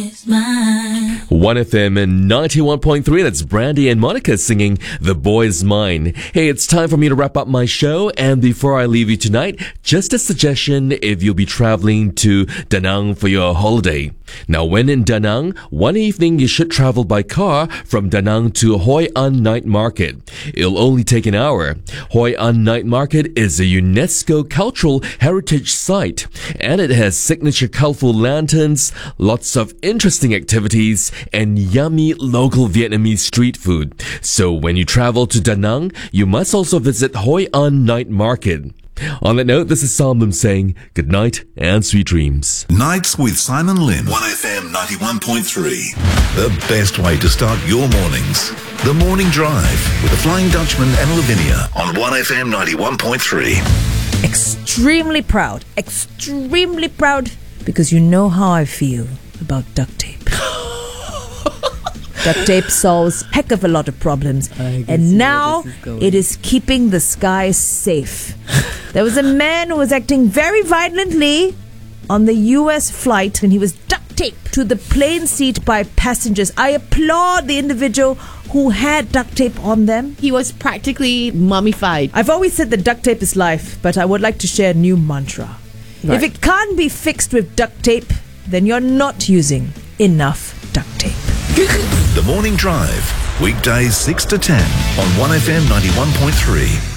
1FM and 91.3, that's Brandy and Monica singing The Boy Is Mine. Hey, it's time for me to wrap up my show, and before I leave you tonight, just a suggestion if you'll be traveling to Da Nang for your holiday. Now, when in Da Nang, one evening you should travel by car from Da Nang to Hoi An Night Market. It'll only take an hour. Hoi An Night Market is a UNESCO Cultural Heritage Site, and it has signature colorful lanterns, lots of interesting activities, and yummy local Vietnamese street food. So when you travel to Da Nang, you must also visit Hoi An Night Market. On that note, this is Salmon saying good night and sweet dreams. Nights with Simon Lim. 1FM 91.3. The best way to start your mornings. The Morning Drive with the Flying Dutchman and Lavinia on 1FM 91.3. Extremely proud, because you know how I feel about duct tape. Duct tape solves heck of a lot of problems, and now it is keeping the skies safe. There was a man who was acting very violently on the US flight, and he was duct taped to the plane seat by passengers. I applaud the individual who had duct tape on them. He was practically mummified. I've always said that duct tape is life, but I would like to share a new mantra. Right. If it can't be fixed with duct tape, then you're not using enough duct tape. The Morning Drive, weekdays 6 to 10 on 1FM 91.3.